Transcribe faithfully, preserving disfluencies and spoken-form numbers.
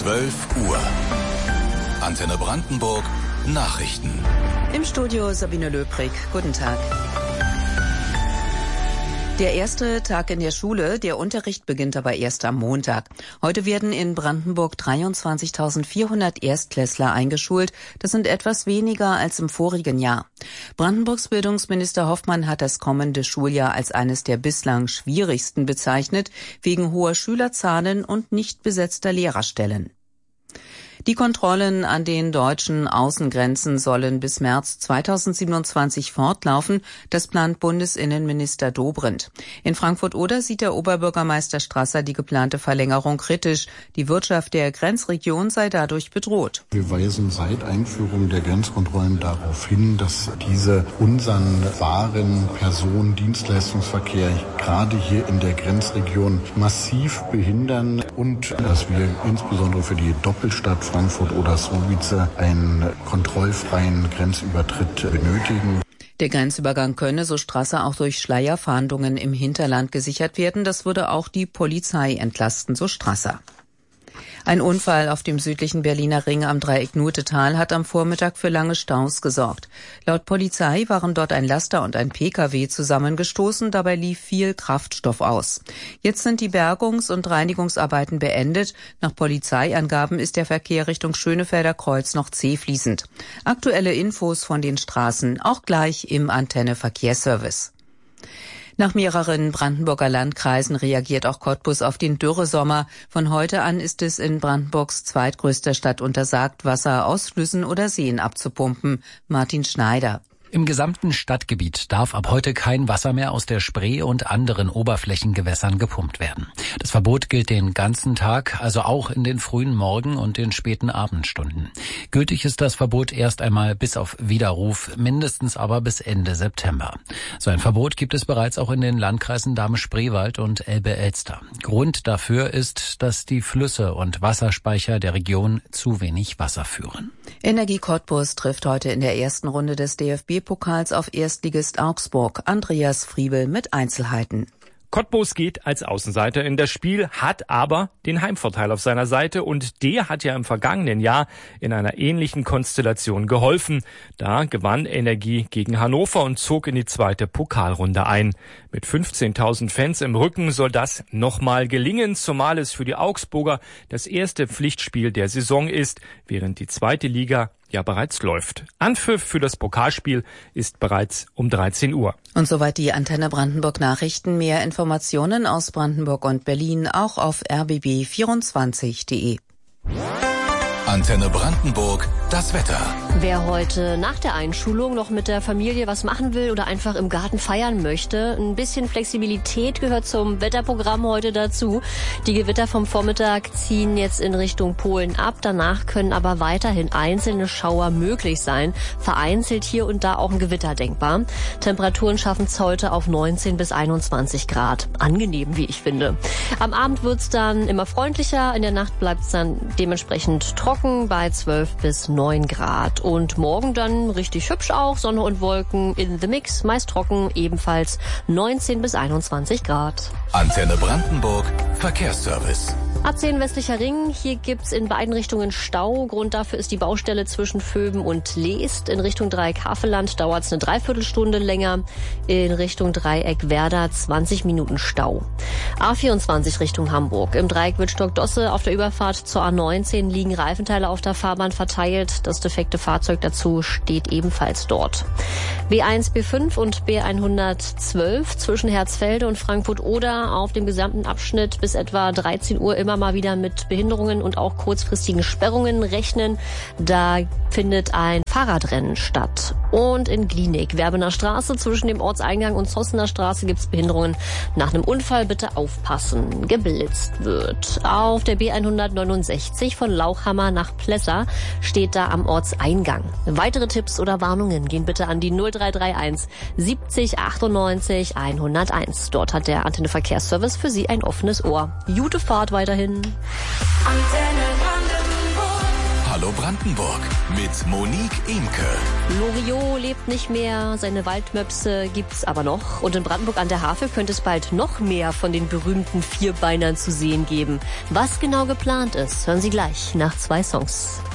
zwölf Uhr. Antenne Brandenburg Nachrichten. Im Studio Sabine Löbrig. Guten Tag. Der erste Tag in der Schule, der Unterricht beginnt aber erst am Montag. Heute werden in Brandenburg dreiundzwanzigtausendvierhundert Erstklässler eingeschult. Das sind etwas weniger als im vorigen Jahr. Brandenburgs Bildungsminister Hoffmann hat das kommende Schuljahr als eines der bislang schwierigsten bezeichnet, wegen hoher Schülerzahlen und nicht besetzter Lehrerstellen. Die Kontrollen an den deutschen Außengrenzen sollen bis März zweitausendsiebenundzwanzig fortlaufen. Das plant Bundesinnenminister Dobrindt. In Frankfurt-Oder sieht der Oberbürgermeister Strasser die geplante Verlängerung kritisch. Die Wirtschaft der Grenzregion sei dadurch bedroht. Wir weisen seit Einführung der Grenzkontrollen darauf hin, dass diese unseren Waren-, Personen-, Dienstleistungsverkehr gerade hier in der Grenzregion massiv behindern und dass wir insbesondere für die Doppelstadt Frankfurt oder Słubice einen kontrollfreien Grenzübertritt benötigen. Der Grenzübergang könne, so Strasser, auch durch Schleierfahndungen im Hinterland gesichert werden. Das würde auch die Polizei entlasten, so Strasser. Ein Unfall auf dem südlichen Berliner Ring am Dreieck Nutetal hat am Vormittag für lange Staus gesorgt. Laut Polizei waren dort ein Laster und ein Pkw zusammengestoßen, dabei lief viel Kraftstoff aus. Jetzt sind die Bergungs- und Reinigungsarbeiten beendet. Nach Polizeiangaben ist der Verkehr Richtung Schönefelder Kreuz noch zähfließend. Aktuelle Infos von den Straßen auch gleich im Antenne Verkehrsservice. Nach mehreren Brandenburger Landkreisen reagiert auch Cottbus auf den Dürresommer. Von heute an ist es in Brandenburgs zweitgrößter Stadt untersagt, Wasser aus Flüssen oder Seen abzupumpen. Martin Schneider. Im gesamten Stadtgebiet darf ab heute kein Wasser mehr aus der Spree und anderen Oberflächengewässern gepumpt werden. Das Verbot gilt den ganzen Tag, also auch in den frühen Morgen- und den späten Abendstunden. Gültig ist das Verbot erst einmal bis auf Widerruf, mindestens aber bis Ende September. So ein Verbot gibt es bereits auch in den Landkreisen Dahme-Spreewald und Elbe-Elster. Grund dafür ist, dass die Flüsse und Wasserspeicher der Region zu wenig Wasser führen. Energie Cottbus trifft heute in der ersten Runde des D F B-Pokals auf Erstligist Augsburg. Andreas Friebel mit Einzelheiten. Cottbus geht als Außenseiter in das Spiel, hat aber den Heimvorteil auf seiner Seite und der hat ja im vergangenen Jahr in einer ähnlichen Konstellation geholfen. Da gewann Energie gegen Hannover und zog in die zweite Pokalrunde ein. Mit fünfzehntausend Fans im Rücken soll das nochmal gelingen, zumal es für die Augsburger das erste Pflichtspiel der Saison ist, während die zweite Liga ja bereits läuft. Anpfiff für das Pokalspiel ist bereits um dreizehn Uhr. Und soweit die Antenne Brandenburg Nachrichten. Mehr Informationen aus Brandenburg und Berlin auch auf r b b vierundzwanzig punkt d e. Antenne Brandenburg, das Wetter. Wer heute nach der Einschulung noch mit der Familie was machen will oder einfach im Garten feiern möchte, ein bisschen Flexibilität gehört zum Wetterprogramm heute dazu. Die Gewitter vom Vormittag ziehen jetzt in Richtung Polen ab. Danach können aber weiterhin einzelne Schauer möglich sein. Vereinzelt hier und da auch ein Gewitter denkbar. Temperaturen schaffen es heute auf neunzehn bis einundzwanzig Grad. Angenehm, wie ich finde. Am Abend wird es dann immer freundlicher. In der Nacht bleibt es dann dementsprechend trocken bei zwölf bis neun Grad. Und morgen dann richtig hübsch auch, Sonne und Wolken in the mix, meist trocken, ebenfalls neunzehn bis einundzwanzig Grad. Antenne Brandenburg, Verkehrsservice. A zehn westlicher Ring, hier gibt's in beiden Richtungen Stau. Grund dafür ist die Baustelle zwischen Vöben und Leest. In Richtung Dreieck Havelland dauert's eine Dreiviertelstunde länger. In Richtung Dreieck Werder zwanzig Minuten Stau. A vierundzwanzig Richtung Hamburg. Im Dreieck Wittstock-Dosse auf der Überfahrt zur A neunzehn liegen Reifenteile auf der Fahrbahn verteilt. Das defekte Fahrzeug dazu steht ebenfalls dort. B eins, B fünf und B hundertzwölf zwischen Herzfelde und Frankfurt-Oder auf dem gesamten Abschnitt bis etwa dreizehn Uhr immer mal wieder mit Behinderungen und auch kurzfristigen Sperrungen rechnen. Da findet ein Fahrradrennen statt. Und in Glienig, Werbener Straße zwischen dem Ortseingang und Zossener Straße gibt's Behinderungen. Nach einem Unfall bitte aufpassen. Geblitzt wird. Auf der B hundertneunundsechzig von Lauchhammer nach Plessa steht da am Ortseingang. Weitere Tipps oder Warnungen gehen bitte an die null drei drei eins siebzig achtundneunzig hunderteins. Dort hat der Antenne Verkehrsservice für Sie ein offenes Ohr. Gute Fahrt weiterhin. Hallo Brandenburg. mit Monique Imke. Loriot lebt nicht mehr, seine Waldmöpse gibt's aber noch. Und in Brandenburg an der Havel könnte es bald noch mehr von den berühmten Vierbeinern zu sehen geben. Was genau geplant ist, hören Sie gleich nach zwei Songs.